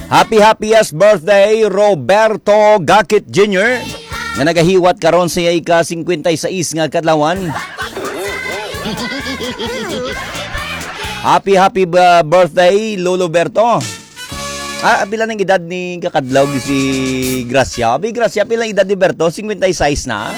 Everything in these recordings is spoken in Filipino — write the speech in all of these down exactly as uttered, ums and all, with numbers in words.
Happy happiest birthday Roberto Gakit Junior nga nagahiwat karon sa ika fifty-six nga kadlawan. Happy happy uh, birthday Lolo Berto. Ah, pila ng edad ni kakadlaw si Gracia? Abi Gracia, pila ng edad ni Berto? fifty-six na.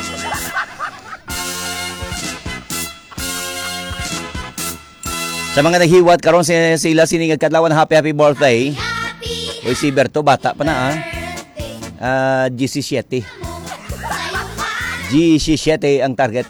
Sa mga naghiwat karon sa sila sining kadlawan, happy happy birthday. Oy si Berto bata pa na ah. Uh, seventeen. seventeen ang target.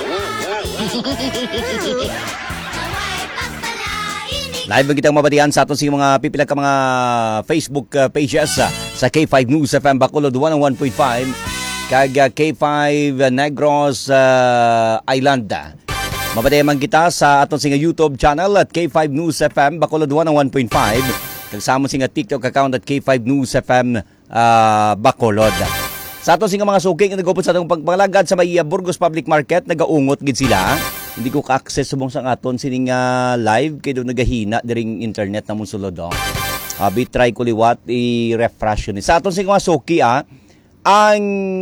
Live ba kitang mabatian sa aton sa mga pipilang ka mga Facebook uh, pages uh, sa K five News F M Bacolod one oh one point five kag uh, K five uh, Negros uh, Island. Mabatian man kita sa aton sa YouTube channel at K five News F M Bacolod one oh one point five kag sa amon sa TikTok account at K five News F M uh, Bacolod. Sa aton sa mga suking nga nagupod sa atong pagpangalagad sa may uh, Burgos Public Market, nagaungot gid sila. Hindi ko ka-access subong sang aton sining uh, live kay do nagahina diring internet namon sulod oh. Abi try ko liwat i-refresh ni. Sa aton sing mga suki ah, ang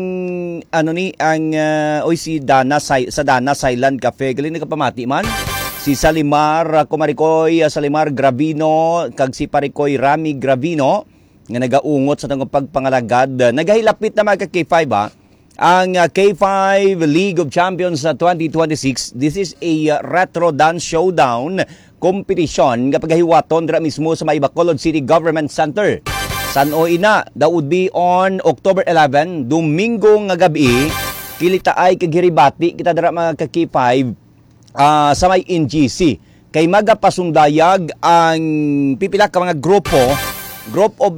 ano ni ang uh, oy si Dana sa, sa Dana Silent Cafe gali nagapamati man. Si Salimar uh, Kumarikoy uh, Salimar Gravino kag si Parikoy Rami Gravino nga nagaungot sa tong pagpangalagad. Uh, nagahilapit na mga K five ah. Ang uh, K five League of Champions uh, twenty twenty-six, this is a uh, retro dance showdown competition nga paghiwaton dira mismo sa may Bacolod City Government Center. San o ina, that would be on October eleventh, Domingo nga gabi. Kilita ay kagiribati kita dira mga K five uh, sa may N G C. Kay magapasundayag ang pipila ka mga grupo. Group of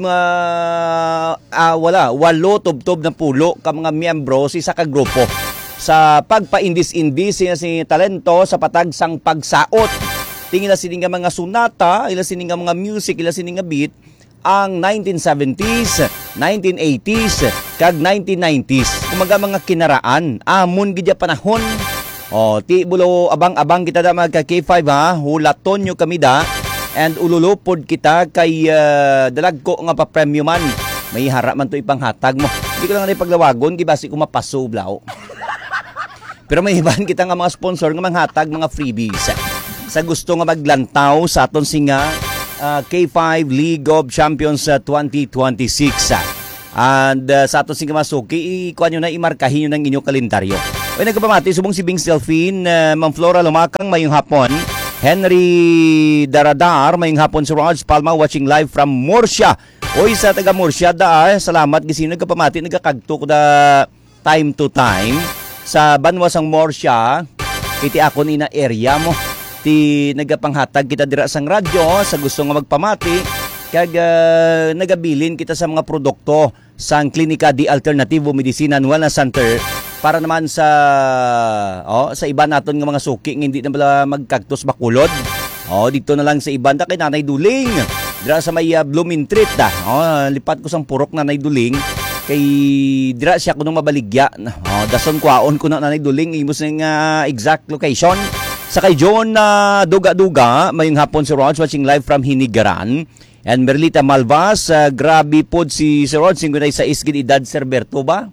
uh, uh, wala, walo tubtob na pulo ka mga miyembro si sa kagrupo sa pagpaindis-indis siya si talento sa patag sang pagsaot. Tingin na sininga mga sunata, ila sininga mga music, ila sininga beat ang nineteen seventies, nineteen eighties, kag nineteen nineties. Kumaga mga kinaraan, amon gidya panahon. O, ti bulo abang-abang kita da mga K five ha, hulaton nyo kami da. And ululupod kita kay uh, dalag ko nga pa-premium man. May harap man to ipanghatag mo. Hindi ko lang na ipaglawagon, kibasi ko mapaso blaw. Pero may iban kita nga mga sponsor nga manghatag mga freebies. Sa gusto nga maglantaw sa aton singa uh, K five League of Champions uh, twenty twenty-six. And uh, sa aton singa masuki, ikuha nyo na imarkahin nyo ng inyong kalendaryo. Ay nagpapamati, subong si Bing Selfine, uh, Ma'am Flora Lumakang, mayong hapon. Henry Daradar, mayong hapon si Raj Palma watching live from Murcia. Oy sa taga Murcia da, salamat kasi nagkapamati nagkakagto ko da time to time sa banwasang Murcia. Iti ako ni na area mo. Ti nagapanghatag kita dira sang radyo sa gusto nga magpamati kag uh, nagabilin kita sa mga produkto sang Klinika di Alternativo Medicina and Wellness Center. Para naman sa oh, sa iba naton nga mga suki nga hindi na bala magkagtos Bacolod. Oh, dito na lang sa iba da kay Nanay Duling. Dira sa may uh, Blooming Treat da. Oh, lipat ko sang purok Nanay Duling kay dira siya kuno mabaligya. Oh, dason kwaon ko na Nanay Duling imos ng uh, exact location. Sa kay John uh, Duga-Duga, mayong hapon si Rod watching live from Hinigaran. And Merlita Malvas, uh, grabe pod si Sir Rod singgunay sa isgid edad Sir Berto ba?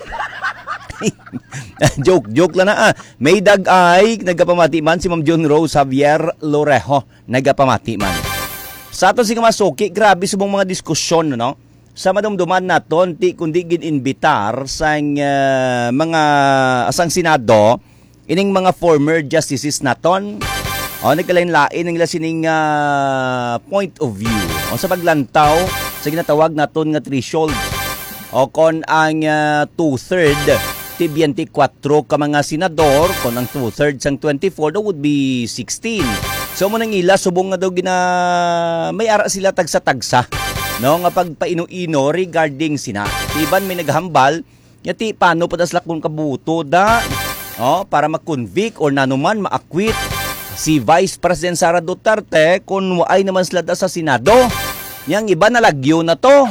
joke, joke lang na ah. May dag-ay, nagapamati man si Ma'am John Rose Javier Lorejo, nagapamati man. Sa aton si kamasuki, grabe subong mga diskusyon, no? Sa madumduman naton, ti kundi gin-inbitar sa uh, mga asang Senado, ining mga former justices naton, o nagkalain-lain ng sining uh, point of view. O sa paglantaw, sa ginatawag naton nga threshold, o kon ang uh, two-third, ti twenty-four ka mga senador, kung ang two-thirds ang twenty-four, that would be sixteen. So mo nang ila, subong nga daw gina, may ara sila tagsa-tagsa, no, nga pagpaino-ino regarding sina. Iban may naghambal, yati paano pa dasla kung kabuto da, no, para mag-convict or nanuman ma-acquit si Vice President Sara Duterte kung waay naman sila da sa Senado. Yang iba nalagyo na to.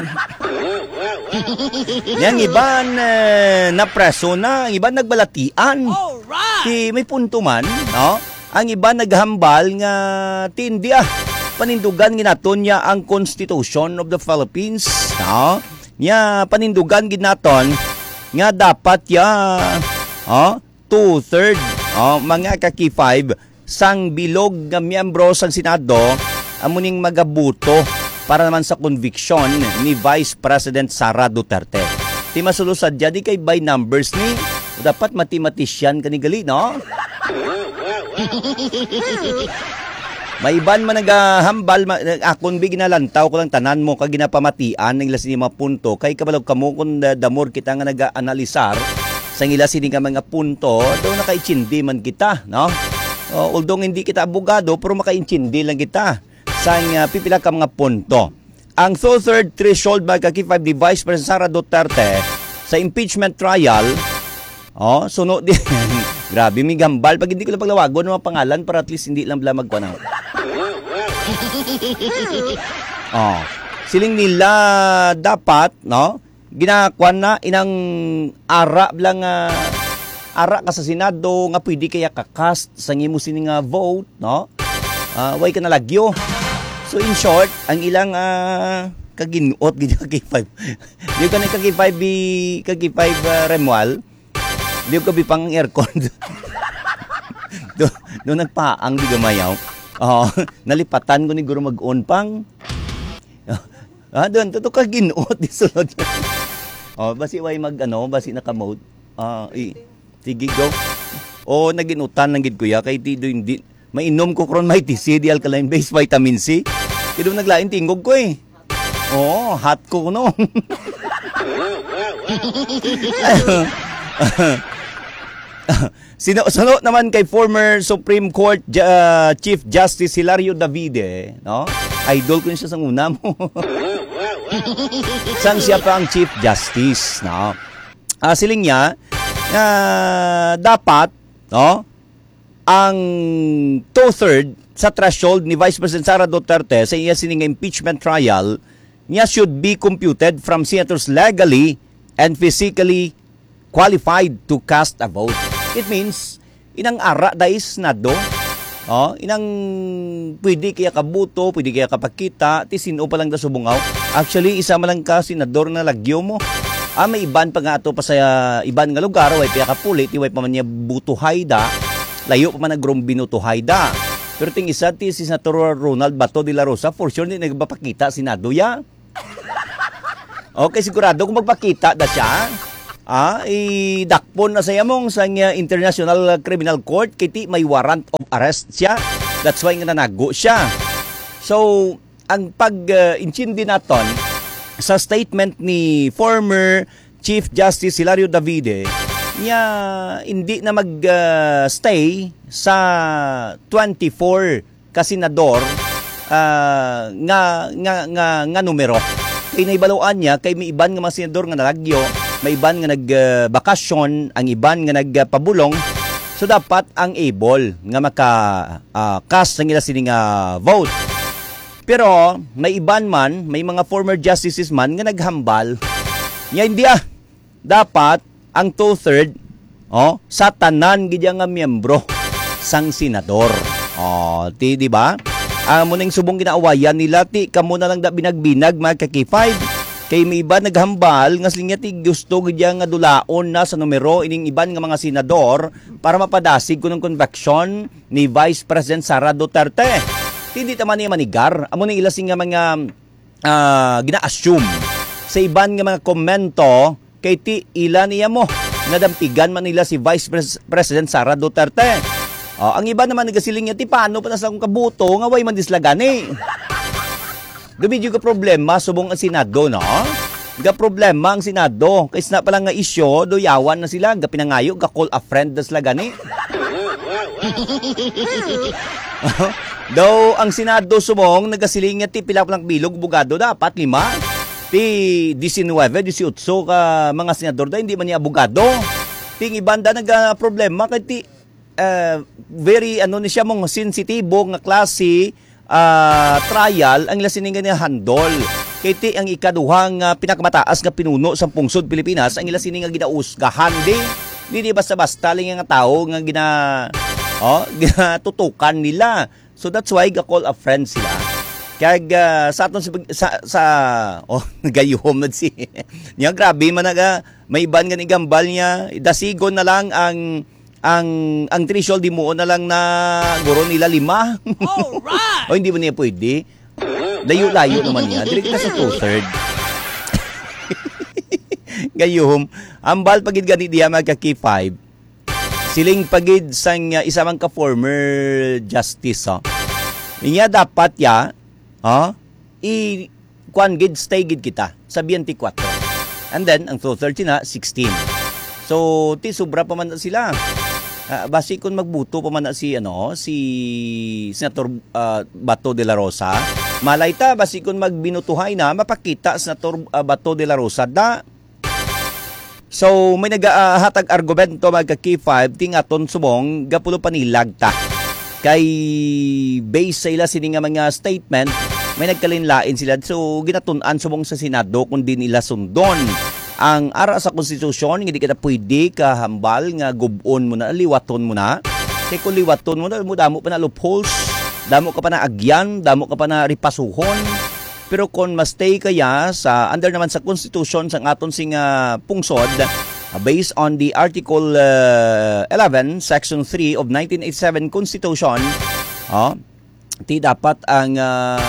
Yang iba uh, na preso na, ang iba nagbalatian. Alright. Di may punto man, no? Ang iba naghambal nga tindi ah. panindugan ginaton niya ang Constitution of the Philippines, no? Nya panindugan ginaton nga dapat ya oh, two-third oh, mga kaki five sang bilog nga miyembro sang Senado amuning magabuto para naman sa conviction ni Vice President Sara Duterte. Ti masulusad jadi kay by numbers ni dapat matematisyan kanigali, no? May iban man nagahambal, akon bi ginalantaw ko lang tanan mo kag ginapamatian ng ilas ni mga punto kay kabalog kamo kun damor kita nga naga-analisar sa ilas ni nga mga punto do nakaitsindi man kita, no? Uh, although hindi kita abogado pero makaintindi lang kita sa uh, pipila ka mga punto. Ang two-third threshold magkaki five ni Vice President Sara Duterte sa impeachment trial, oh, sunod din. Grabe, may gambal. Pag hindi ko lang paglawagon ng mga pangalan para at least hindi lang bala magkuha. Oh, siling nila dapat, no? Ginakuan na inang ara lang uh, ara ka sa Senado nga pwede kaya kakast sa ngimo sining nga vote, no? Uh, way ka nalagyo. So in short, ang ilang uh, kaginuot gid kay five. Di ka na kay five bi kay five uh, Remual. Di ko bi pang aircon. do, do nagpaang di gamayaw. Oh, nalipatan ko ni guro mag-on pang. Ah, doon to ka ginuot di sulod. Oh, basi way mag ano, basi naka-mode. Ah, i sige go. Oh, naginutan lang gid kuya kay di do hindi mainom ko kron may T C, di alkaline based vitamin C. Kaya doon naglain tingog ko eh. Oh, hot ko no. Sino sino naman kay former Supreme Court uh, Chief Justice Hilario Davide, no? Idol ko siya sa una mo. Sang siya pa ang Chief Justice, no? Uh, siling niya uh, dapat, no? Ang two-third sa threshold ni Vice President Sara Duterte sa iya sining impeachment trial niya should be computed from senators legally and physically qualified to cast a vote. It means, inang ara dais na do, oh, inang pwede kaya kabuto, pwede kaya kapakita, ti sino pa lang da subungaw. Actually, isa man lang ka senador na lagyo mo. Ah, may iban pa nga ato pa sa uh, iban nga lugar, way kaya kapulit, way pa man niya butuhay da, layo pa man nagrong binutuhay da. Pero ting isa, ti si Senator Ronald Bato de la Rosa, for sure, hindi nagpapakita senado ya. Okay, sigurado kung magpakita da siya, ah, idakpon na saya mong sa International Criminal Court kiti may warrant of arrest siya. That's why nga nanago siya. So, ang pag-intindi uh, naton sa statement ni former Chief Justice Hilario Davide, niya hindi na mag-stay uh, sa twenty-four ka senador uh, nga, nga, nga, nga numero. Kaya naibaloan niya, kay may iban nga mga senador nga nalagyo, may iban nga nagbakasyon, uh, ang iban nga nagpabulong. So dapat ang able nga maka-cast uh, ng ila sining uh, vote. Pero may iban man, may mga former justices man nga naghambal. Nga hindi ah. Dapat ang two-third oh, sa tanan gid nga miyembro sang senador. Oh, ti di ba? Uh, munang subong ginaawayan nila ti kamo na lang da binagbinag mga kaki five. Kay may iba naghambal nga slinya ti gusto gidya nga dulaon na sa numero ining iban nga mga senador para mapadasig kunong conviction ni Vice President Sara Duterte. Hindi taman niya manigar. Amo ning ilasing nga mga uh, gina-assume sa iban nga mga komento kay ti ila niya mo nadampigan man nila si Vice Pres- President Sara Duterte. Uh, ang iba naman nagasiling niya ti paano pa na sa akong kabuto nga way man dislagani. Dumidyo ka problema subong ang Senado, no? Ga problema ang Senado. Kaysa na palang nga isyo, doyawan na sila. Ga pinangayo, ga call a friend das lagani. Daw ang Senado subong, nagasiling nga ti pila palang bilog, bugado dapat, lima. Ti nineteen, eighteen ka mga senador da, hindi man niya abogado. Ting ibanda nag-problema, kaya ti uh, very, ano ni siya mong sensitibo nga klase, Uh, trial ang ilasiningan niya handol. Kaya ti ang ikaduhang uh, pinakamataas nga pinuno sa pungsod Pilipinas ang ilasiningan ginausgahan di. Di di basta-basta lang nga tao nga gina oh, ginatutukan nila. So that's why ga call a friend sila. Kag uh, sa aton sa, sa oh gayuhom na si. Niya grabe man naga may iban nga igambal niya. Dasigon na lang ang ang ang threshold di mo na lang na guro nila lima. Alright. O hindi mo niya pwede. Layo-layo naman niya. Dili kita sa two-third. Gayuhom, ambal pagid gani diya magka K five. Siling pagid sang uh, isa man ka former justice, oh. Inya dapat ya, oh, i kuan gid stay gid kita sa twenty-four. And then ang two-third na sixteen. So ti sobra pa man na sila. Uh, basi kung magbuto pa man na si ano si Senator uh, Bato de la Rosa, malay ta basi kung magbinutuhay na mapakita Senator uh, Bato de la Rosa da. So may nagahatag uh, argumento magka K five tingaton subong gapulo panilag ta. Kay base sa ila sini nga mga statement may nagkalinlain sila, so ginatun-an subong sa Senado kung di nila sundon ang ara sa konstitusyon. Hindi kita pwede kahambal nga gubon mo na, liwaton mo na. Kaya kung liwaton mo na, damo pa na loopholes, damo ka pa na agyan, damo ka pa na ripasuhon. Pero kung ma-stay kaya sa under naman sa konstitusyon sa aton sing uh, pungsod, uh, based on the Article uh, eleven, Section three of nineteen eighty-seven Constitution, oh, ti dapat ang uh,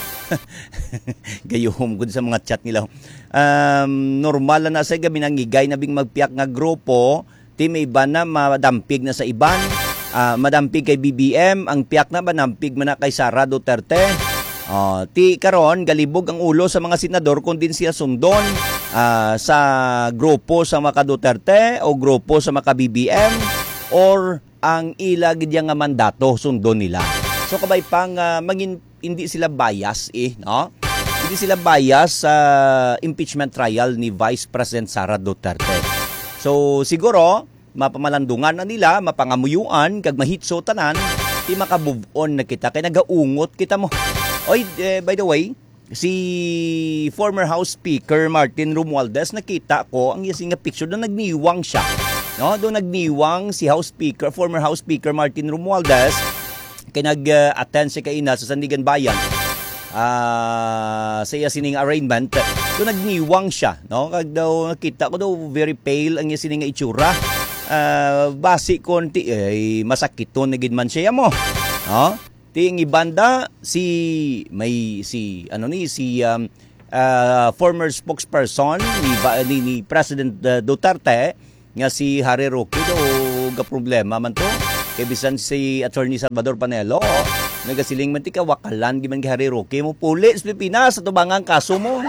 gayuhom gud sa mga chat nila. Um, normal na sa gabi nang igay na bing magpiyak nga grupo, ti may iba na madampig na sa iban, uh, madampig kay B B M, ang piyak na madampig man na kay Sara Duterte. Uh, ti karon galibog ang ulo sa mga senador kung din siya sundon uh, sa grupo sa mga Duterte o grupo sa mga B B M or ang ila gid nga mandato sundon nila. So kabay pang uh, mangin hindi sila bias eh, no? Hindi sila bias sa uh, impeachment trial ni Vice President Sara Duterte. So siguro mapamalandungan na nila, mapangamuyuan kag mahitso tanan, ti maka-move on na kita kay nagaungot kita mo. Oy, eh, by the way, si former House Speaker Martin Romualdez, nakita ko ang yasing nga picture doon nagniwang siya. No, doon nagniwang si House Speaker, former House Speaker Martin Romualdez, kay nag-attend uh, si kaina sa Sandigan Bayan. Uh, sa iya sining arraignment, doon nagniwang siya, no? Kag daw nakita ko daw very pale ang iya sining nga itsura. Uh, basi konti ay masakit to nagid man siya mo. No? Ting ibanda si may si ano ni si um, uh, former spokesperson ni, ni, ni President uh, Duterte nga si Harry Roque do ga problema man to kay bisan si Attorney Salvador Panelo nagasiling man ti ka wakalan giman kay Harry Roque mo puli sa Pilipinas sa tubangang kaso mo.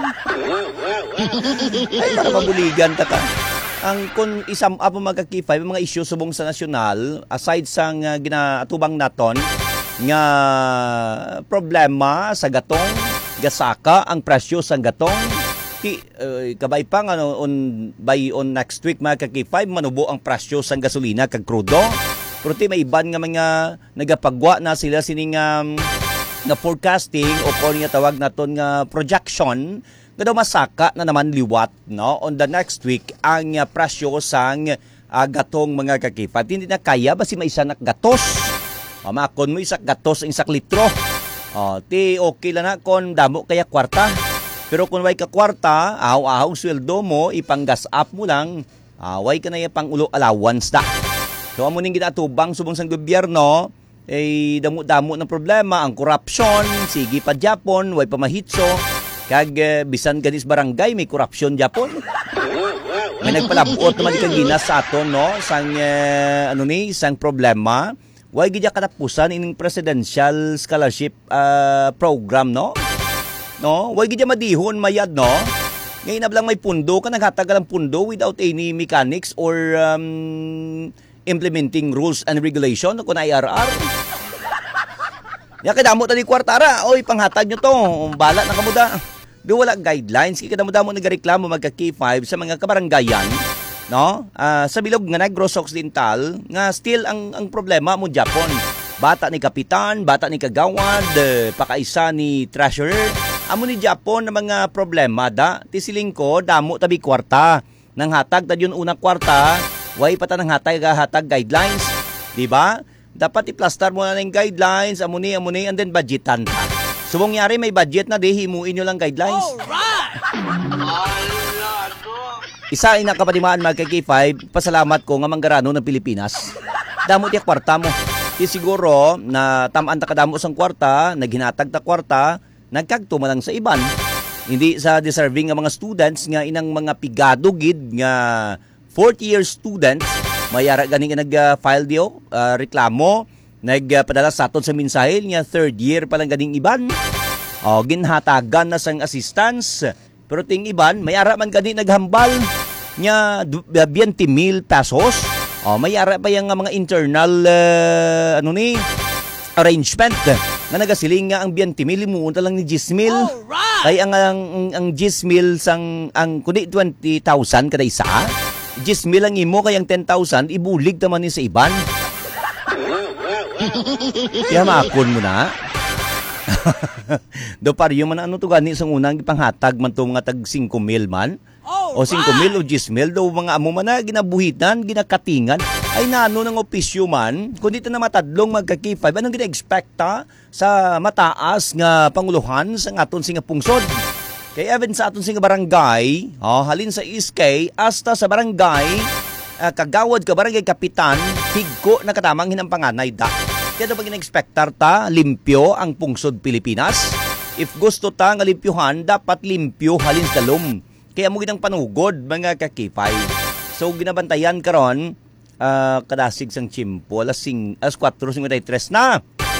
Ay para mabuligan ta ka. Ang kung isam up magka-K five mga issue subong sa nasyonal aside sa uh, ginaatubang naton nga problema sa gatong gasaka ang presyo sa gatong ki, uh, kabay pang ano on by on next week mga K five manubo ang presyo sa gasolina kag krudo. Pero ti may iban nga mga nagapagwa na sila sining um, na forecasting o kung nga tawag naton nga projection nga daw masaka na naman liwat no on the next week ang uh, presyo sang uh, gatong mga K five. Hindi na kaya basi may isa nak gatos. O, makon mo isak gatos ang isak litro. O, ti okay lang na kung damo kaya kwarta. Pero kung way ka kwarta, ahaw-ahaw sweldo mo, ipang-gas up mo lang, away ka na yung pang-ulo allowance da. So, amo ning ginatubang subong sang gobyerno, eh, damo-damo ng problema, ang korupsyon, sige pa Japon, way pa mahitso, kag eh, bisan ganis barangay, may korupsyon Japon. May nagpalabot naman kang ginas sa aton, no? Sang, eh, ano ni, sang problema, way gidya katapusan ining presidential scholarship uh, program no no way gidya madihon mayad no ngayon na lang may pundo ka naghatagal ang pundo without any mechanics or um, implementing rules and regulation no kun I R R ya kadamo tadi kwartara oy panghatag nyo to bala na kamuda do wala guidelines kay kadamo-damo nagareklamo magka K five sa mga kabaranggayan no uh, sa bilog nga Negros Occidental nga still ang ang problema mo Japon bata ni kapitan bata ni kagawad eh, pakaisa ni treasurer amo ni Japon na mga problema da tisiling ko damo tabi kwarta nang hatag ta yun unang kwarta way pa ta nang hatag hatag guidelines di ba dapat i-plaster mo na ng guidelines amo ni amo ni and then budgetan ta Subong yari may budget na di himuin nyo lang guidelines. Isa ina kapatimaan mga K five, pasalamat ko nga manggarano ng Pilipinas. Damo tiyak kwarta mo. Di siguro na tamaan ta kadamo sang kwarta, naghinatag ta kwarta, nagkagto man lang sa iban. Hindi sa deserving nga mga students nga inang mga pigado gid nga fourth year students mayara gani nga nag-file dio uh, reklamo, nagpadala sa aton sa mensahe nga third year pa lang ganing iban. O ginhatagan na sang assistance. Pero ting iban mayara man gani naghambal nga twenty mil pesos. O mayara pa yang mga internal uh, ano ni arrangement nga nagasiling nga ang twenty mil limuon lang ni ten mil. Kay ang ang, ang ten mil sang ang kundi twenty thousand kada isa. ten mil ang imo kay ang ten thousand ibulig naman ni sa iban. Kaya maakon mo na. Do pariyo man ano to gani sang unang ipanghatag man to mga tag five mil man. O five mil o ten mil do mga amo man na ginabuhitan, ginakatingan ay nano ng opisyo man kundi ta na matadlong magka-K five anong gina-expecta sa mataas nga panguluhan sa aton singa pungsod. Kay even sa aton singa barangay, oh, halin sa East K hasta sa barangay uh, kagawad ka barangay kapitan, higko na katamang hinampanganay da. Kaya daw gina-expectar ta limpyo ang pungsod Pilipinas. If gusto ta nga limpyuhan, dapat limpyo halin sa dalom. Kaya mo ginang panugod mga ka-K five. So ginabantayan karon uh, kadasig sang chimpo alas four fifty-three na.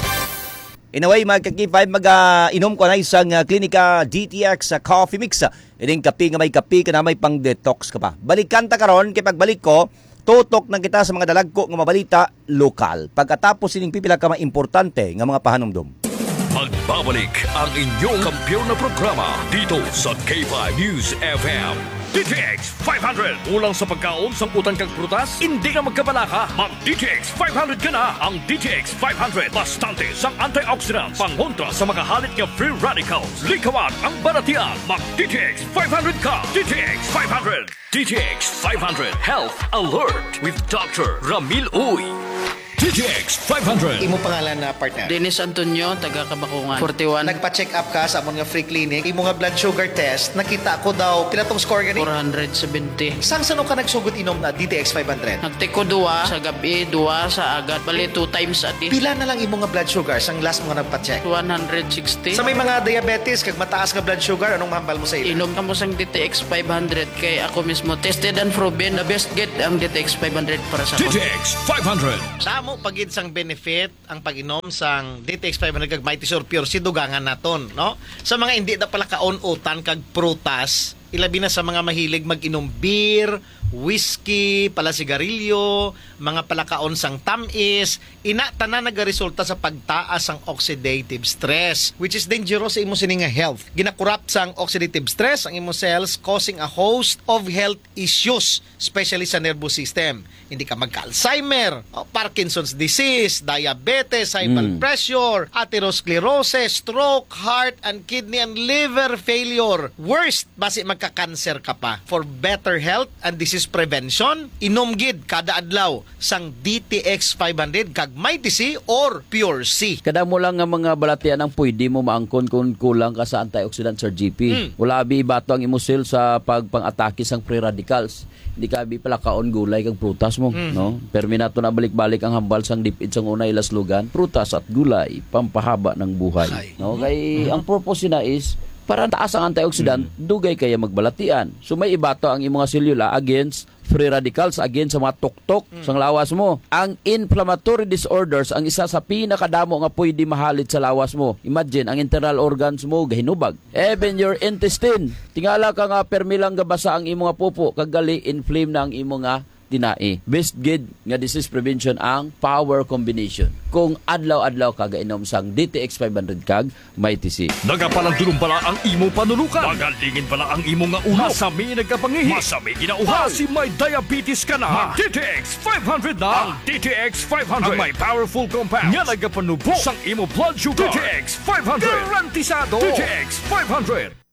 Anyway, mga ka-K five, mag-inom ko na isang uh, Klinika D T X uh, coffee mix. Ining kape nga may kape ka na may pang-detox ka pa. Balikan ta karon kay pagbalik ko, tutok na kita sa mga dalagko nga mabalita lokal. Pagkatapos ining pipila ka importante nga mga pahanumdom. Magbabalik ang inyong kampiyon na programa dito sa K five News F M. D T X five hundred. Ulang sa pagkaon sang utang kag prutas, hindi na magkabalaka. Mag D T X five hundred ka na. Ang D T X five hundred bastante sang antioxidants, pangkontra sa mga halit nga free radicals. Likawan ang baratian. Mag D T X five hundred ka. D T X five hundred. D T X five hundred Health Alert with Doctor Ramil Uy. D T X five hundred. Imo pangalan na partner? Dennis Antonio, taga Kabakungan. forty-one. Nagpa-check up ka sa amon nga free clinic. Imo nga blood sugar test, nakita ko daw pila tong score gani? four seventy. Sang sano ka nagsugot inom na D T X five hundred? Nagtiko duwa sa gabi, duwa sa agat. Bali two times a day. Pila na lang imo nga blood sugar sang last mo nga nagpa-check? one sixty. Sa may mga diabetes kag mataas nga blood sugar, anong mahambal mo sa ila? Inom ka mo sang D T X five hundred kay ako mismo tested and proven the best get ang D T X five hundred para sa D ako. T X five hundred. Sa mo pagid sang benefit ang pag-inom sang D T X five hundred kag Mighty Sur Pure si dugangan naton, no? Sa mga hindi na pala kaon-utan kag prutas, ilabi na sa mga mahilig mag-inom beer, whiskey, pala sigarilyo, mga palakaon sang tamis, ina tanan nagaresulta sa pagtaas sang oxidative stress, which is dangerous sa imo sini nga health. Ginakorrupt sang oxidative stress ang imo cells, causing a host of health issues, especially sa nervous system. Hindi ka magka-Alzheimer, o Parkinson's disease, diabetes, high blood Mm. pressure, atherosclerosis, stroke, heart and kidney and liver failure. Worst, basi magka-cancer ka pa. For better health and disease prevention, inom gid kada adlaw sang D T X five hundred kag Mighty C or Pure C. Kada mo lang nga mga balatian ang pwede mo maangkon kung kulang ka sa antioxidant sa G P. Mm. Wala bi bato ang imusil sa pagpang-atake sang free radicals. Hindi ka bi pala kaon gulay kag prutas mo, Mm. no? Perminato na balik-balik ang hambal sang dipid sang unay ilaslugan, prutas at gulay pampahaba ng buhay. Ay. No, kay ang purpose na is para taas ang antioxidant, dugay kaya magbalatian. So may ibato ang imong selula against free radicals, against sa mga tuktok sang lawas mo. Ang inflammatory disorders ang isa sa pinakadamo nga pwede mahalit sa lawas mo. Imagine ang internal organs mo gahinubag. Even your intestine. Tingala ka nga permilang gabasa ang imong nga pupo kag gali inflame na ang imong nga tinai. Best gid nga disease prevention ang power combination. Kung adlaw-adlaw ka gainom sang D T X five hundred kag Mighty C. Nagapalandulong pala ang imong panulukan. Magalingin pala ang imong nga uhaw. Masami nagkapangihi. Masami ginauhaw. Basi may diabetes ka na. Mag D T X five hundred na. Ang D T X five hundred. Ang may powerful compounds. Nga nagapanubo sang imo blood sugar. D T X five hundred. Garantisado. D T X five hundred.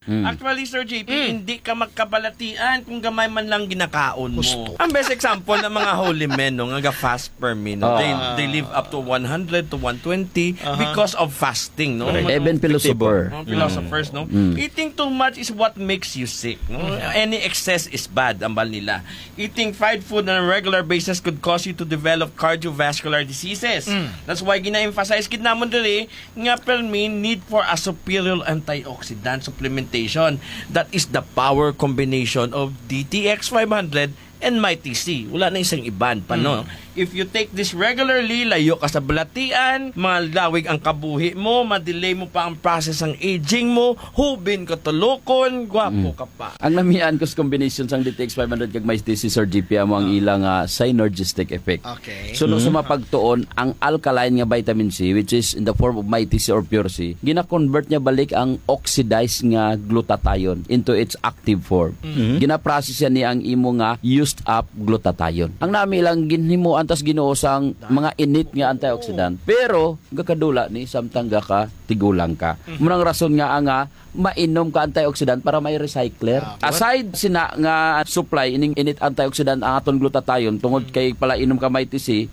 Mm. Actually, Sir J P, hindi ka magkabalatian kung gamay man lang ginakaon mo. Gusto. Ang best example ng mga holy men, no, nga fast per me, no? Ah. They, they live up to one hundred to one twenty because of fasting, no? Correct. Mga Even philosopher. mga philosophers, no? Mm. Eating too much is what makes you sick, no? Any excess is bad, ang bal nila. Eating fried food on a regular basis could cause you to develop cardiovascular diseases. That's why gina-emphasize kid namon diri nga pelmin need for a superior antioxidant supplementation. That is the power combination of D T X five hundred and Mighty C. Wala na isang iban pa, no? If you take this regularly, layo ka sa balatian, malawig ang kabuhi mo, madelay mo pa ang process ng aging mo, hubin ka tulokon, gwapo ka pa. Ang namian ko sa combination sang D T X five hundred kag Mighty C Sir G P mo ang ilang uh, synergistic effect. Okay. So no sumapagtuon ang alkaline nga vitamin C which is in the form of Mighty C or Pure C, gina-convert niya balik ang oxidized nga glutathione into its active form. Gina-process yan niya ang imo nga used up glutathione. Ang nami lang ginhimo antas Ginoo sang mga init nga antioxidant. Pero gakadula ni samtang gaka tigulang ka. Munang rason nga nga mainom ka antioxidant para may recycler. Aside sina nga supply ining init antioxidant ang aton glutathione tungod kay pala inom ka Mighty C,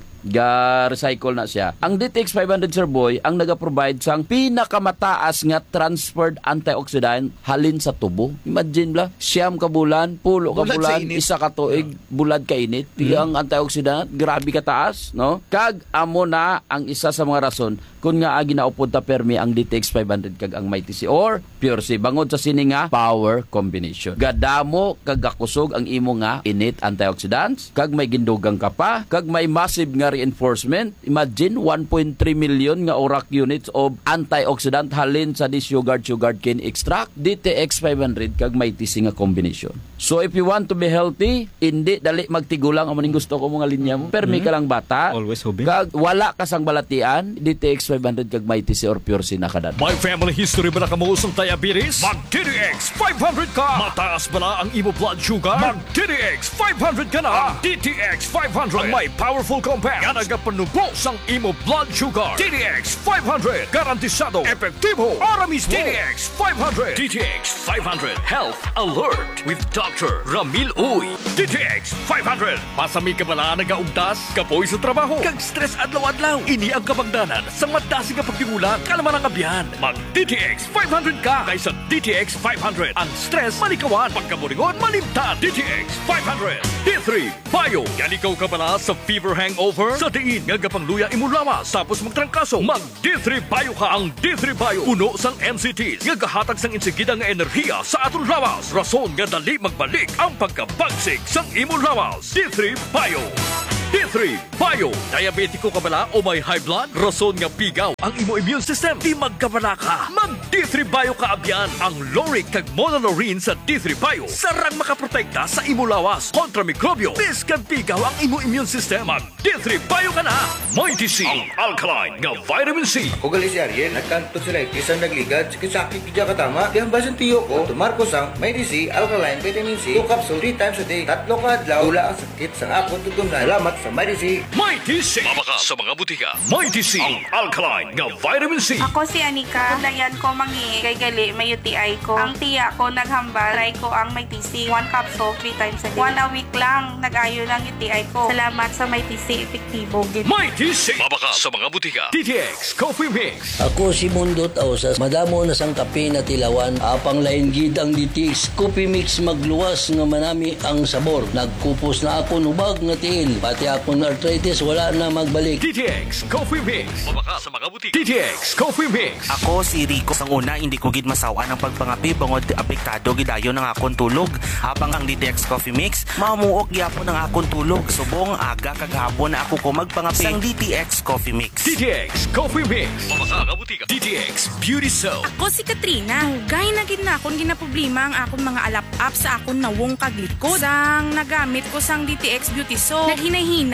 ga recycle na siya. Ang D T X five hundred Sir Boy ang naga-provide sang pinakamataas nga transferred antioxidant halin sa tubo. Imagine bla, siyam ka bulan, pulo ka Bulad sa bulan, init. isa ka tuig, bulad ka init. Ang antioxidant grabe ka taas, no? Kag amo na ang isa sa mga rason kung nga ginaupod ta permi ang D T X five hundred kag ang Mighty C or Pure C bangod sa sini nga power combination. Gadamo kag gakusog ang imo nga init antioxidants, kag may gindugang ka pa, kag may massive nga reinforcement. Imagine one point three million nga orak units of antioxidant halin sa this yogurt sugar cane extract, D T X five hundred kag Mighty C nga combination. So if you want to be healthy, hindi dali magtigulang amo ning gusto ko mga linya mo. Permi ka lang bata. Always hubin. Kag wala ka sang balatian, D T X five hundred kag Mighty C or Pure C nakadat. May family history ba na kamuusong diabetes? Mag-D T X five hundred ka! Mataas ba na ang imo blood sugar? Mag-D T X five hundred ka na! D T X five hundred ang may powerful compound nga nagapanubos ang imo blood sugar. D T X five hundred garantisado, epektibo, aramis. D T X five hundred. D T X five hundred Health Alert with Doctor Ramil Uy. D T X five hundred. Pasami ka bala nagaugtas, kapoy sa trabaho, kag stress adlaw-adlaw. Ini ang kabangdanan sa madasi nga pagtingulang kalaman ang abyan. Mag-D T X five hundred ka kaysa D T X five hundred. Ang stress malikawan, pagkaburingon malimtan. D T X five hundred. D three Bio. Galikaw ka bala sa fever hangover? Sa diin nga gapangluya imo lawas tapos magtrangkaso. Mag-D three Bio ka. Ang D three Bio puno sang M C Ts nga gahatag sang insigida nga enerhiya sa aton lawas. Rason nga dali magbalik ang pagkabagsig sang imo lawas. D three Bio. D three Bio. Diabetiko ka bala o may high blood? Rason nga pigaw ang imo immune system. Di magkabala ka. Mag D three Bio ka abyan. Ang Loric kag Monolorine sa D three Bio sarang makaprotekta sa imo lawas kontra mikrobyo. Biskan pigaw ang imo immune system. Mag D three Bio ka na. Mighty C. Ang alkaline nga vitamin C. Ako gali si Ariel, nagkanto sila isang nagligad, sakit kaya katama. Di ang basan tiyo ko, tumarko sang Mighty C, alkaline, vitamin C, two capsule, three times a day, tatlo ka adlaw, wala ang sakit sang akong tutunan. Salamat sa Mighty C. Mighty C. Mabaka sa mga butika. Mighty C. Ang alkaline nga vitamin C. Ako si Anika. Dayan ko mangi kay gali may U T I ko. Ang tiya ko naghambal. Try ko ang Mighty C. One capsule, three times a day. One a week lang nag-ayo ng U T I ko. Salamat sa Mighty C. Epektibo. Mighty C. Mabaka sa mga butika. D T X Coffee Mix. Ako si Mundot Ausas. Madamo na sang kape na tilawan. Apang lain gid ang D T X Coffee Mix magluwas nga manami ang sabor. Nagkupos na ako nubag nga tiil. Pati akong arthritis wala na magbalik. D T X Coffee Mix. Mabaka sa mga butika. D T X Coffee Mix. Ako si Rico. Sang una, hindi ko gid masawa ng pagpangapi bangod apektado gidayon ng akong tulog. Habang ang D T X Coffee Mix, mamuok gyapon ng akong tulog. Subong aga kagahapon na ako ko magpangapi sang D T X Coffee Mix. D T X Coffee Mix. Mabaka sa mga butika. D T X Beauty Soap. Ako si Katrina. Gay na gid na akong ginaproblema ang akong mga alap-up sa akong nawong kaglikod. Sang nagamit ko sang D T X Beauty Soap, naghinay-hinay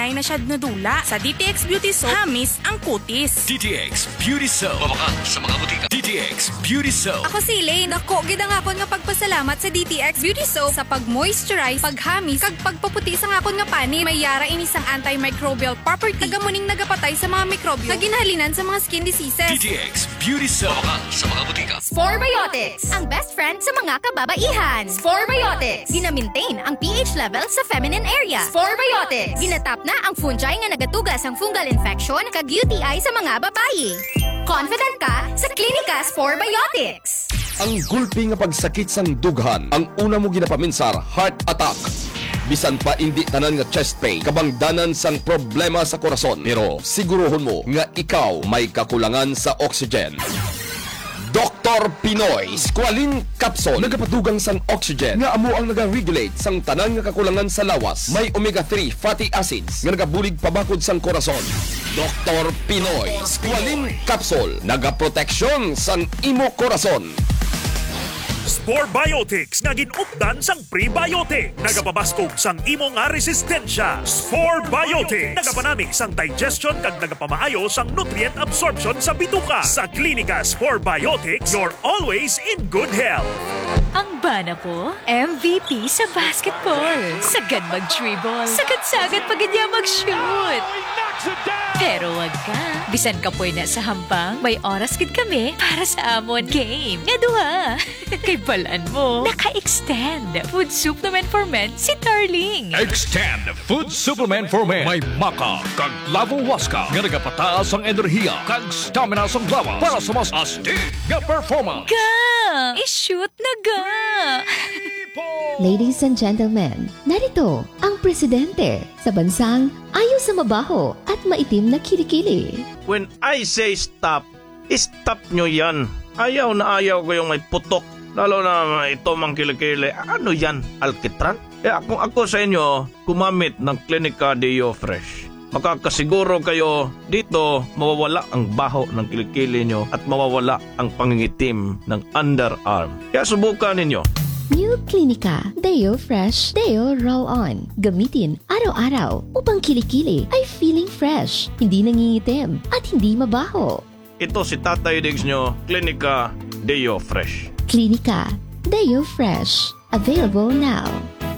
Dugay na siya nadula. Sa D T X Beauty Soap, hamis ang kutis. D T X Beauty Soap. Mabakan sa mga butika. D T X Beauty Soap. Ako si Elaine. Dako gid ang akon nga pagpasalamat sa D T X Beauty Soap sa pag-moisturize, paghamis, kag pagpaputi sa akon nga pani. May yara ini sang antimicrobial property. Tagamuning nagapatay sa mga mikrobyo nga ginahalinan sa mga skin diseases. D T X Beauty Soap. Mabakan sa mga butika. Sporebiotics, ang best friend sa mga kababaihan. Sporebiotics, gina-maintain ang pH level sa feminine area. Sporebiotics, ginatap na ang fungi nga nagatugas ang fungal infection kag U T I sa mga babae. Confident ka sa Klinika Sporebiotics. Ang gulpi nga pagsakit sang dughan, ang una mo ginapaminsar, heart attack. Bisan pa hindi tanan nga chest pain, kabangdanan sang problema sa korason. Pero siguruhon mo nga ikaw may kakulangan sa oxygen. Doctor Pinoy Squalene Capsule nagapadugang sang oxygen nga amo ang naga-regulate sang tanan nga kakulangan sa lawas. May omega three fatty acids nga nagabulig pabakod sang korason. Doctor Pinoy Squalene Capsule nagaproteksyon sang imo korason. Sporebiotics nga ginupdan sang prebiotic. Nagapabaskog sang imo nga resistensya. Sporebiotics nagapanamig sang digestion kag nagapamaayo sang nutrient absorption sa bituka. Sa Klinika Sporebiotics, you're always in good health. Ang bana ko, M V P sa basketball. Sagad mag-dribble. Sagad-sagad pag niya mag-shoot. Pero wag ka. Bisan ka po na sa hampang, may oras gid kami para sa amon game. Nga duha. Kay balaan mo, naka-extend food supplement for men si Darling. Extend Food Supplement for Men. May maka kag lavo waska nga nagapataas ang enerhiya kag stamina sa lawas para sa mas astig nga performance. Ga! I-shoot na ga! Ladies and gentlemen, narito ang presidente sa bansang ayaw sa mabaho at maitim na kilikili. When I say stop, stop nyo yan. Ayaw na ayaw ko yung may putok. Lalo na ito mang kilikili. Ano yan? Alkitran? Eh kung ako sa inyo, kumamit ng Klinika Deo Fresh. Makakasiguro kayo dito mawawala ang baho ng kilikili nyo at mawawala ang pangingitim ng underarm. Kaya subukan ninyo. New Klinika Deo Fresh Deo Roll-On. Gamitin araw-araw upang kilikili ay feeling fresh, hindi nangingitim at hindi mabaho. Ito si Tatay Diggs nyo, Klinika Deo Fresh. Klinika Deo Fresh. Available now.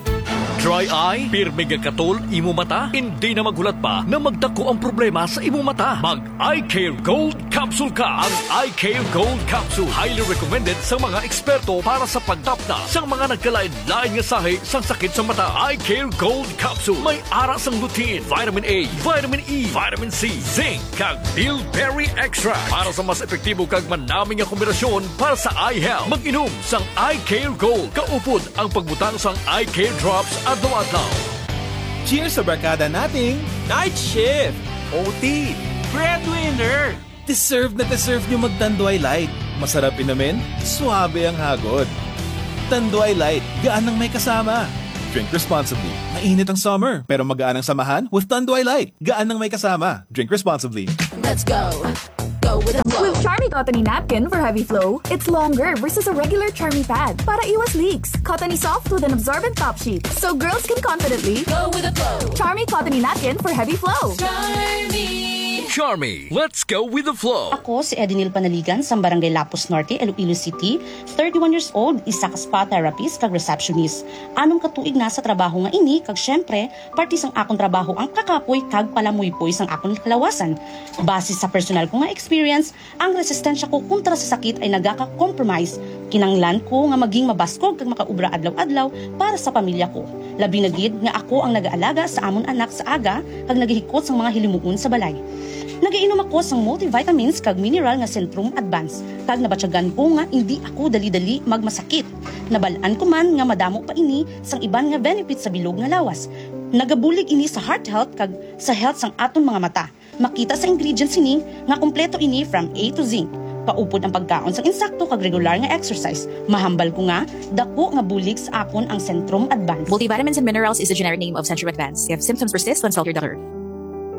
Dry eye, pirmi nga katol, imo mata, hindi na magulat pa na magdako ang problema sa imo mata. Mag-Eye Care Gold Capsule ka. Ang Eye Care Gold Capsule, highly recommended sa mga eksperto para sa pagtapna sa mga nagkalain-lain nga sahi sang sakit sa mata. Eye Care Gold Capsule, may ara sang lutein, vitamin A, vitamin E, vitamin C, zinc, kag bilberry extract para sa mas epektibo kag manaming nga kombinasyon para sa eye health. Mag-inom sang Eye Care Gold. Kaupod ang pagbutang sang Eye Care Drops adlaw-adlaw. Cheers sa barkada nating Night Shift, O T, Breadwinner. Deserve na deserve nyo mag-Tanduay Light. Masarap inumin, suabe ang hagod. Tanduay Light, gaan ng may kasama. Drink responsibly. Mainit ang summer, pero magaan ang samahan with Tanduay Light. Gaan ng may kasama. Drink responsibly. Let's go. Go with the flow. With Charmy Cottony Napkin for heavy flow, it's longer versus a regular Charmy pad para iwas leaks. Cottony soft with an absorbent top sheet, so girls can confidently go with the flow. Charmy Cottony Napkin for heavy flow. Charmy! Charmy, let's go with the flow. Ako si Edinil Panaligan sa Barangay Lapus Norte, Iloilo City, thirty-one years old, isa ka spa therapist kag receptionist. Anong katuig na sa trabaho nga ini kag syempre, parte sang akong trabaho ang kakapoy kag palamuypoy sang akong kalawasan. Base sa personal ko nga experience, ang resistensya ko kontra sa sakit ay nagaka-compromise. Kinanglan ko nga maging mabaskog kag makaubra adlaw-adlaw para sa pamilya ko. Labi na gid nga ako ang nag-aalaga sa amon anak sa aga kag nagihikot sang mga hilimuon sa balay. Nagiinom ako sang multivitamins kag mineral nga Centrum Advance kag nabatyagan ko nga hindi ako dali-dali magmasakit. Nabalaan ko man nga madamo pa ini sang iban nga benefits sa bilog nga lawas. Nagabulig ini sa heart health kag sa health sang aton mga mata. Makita sa ingredients ini nga kompleto ini from A to Z. Paupod ang pagkaon sang insakto kag regular nga exercise. Mahambal ko nga dako nga bulig sa akon ang Centrum Advance. Multivitamins and minerals is the generic name of Centrum Advance. If symptoms persist, consult your doctor.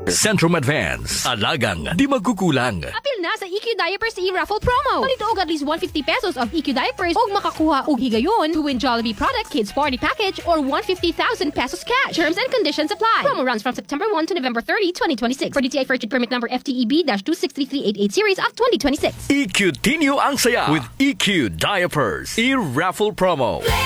Centrum Advance. Alagang di magkukulang. Apil na sa E Q Diapers e-raffle promo. Palito og at least one hundred fifty pesos of E Q Diapers og makakuha og higayon to win Jollibee product Kids Party Package or one hundred fifty thousand pesos cash. Terms and conditions apply. Promo runs from September first to November thirtieth, twenty twenty-six. For D T I First Permit number F T E B two six three three eight eight series of twenty twenty-six. E Q Tinyo ang saya with E Q Diapers e-raffle promo.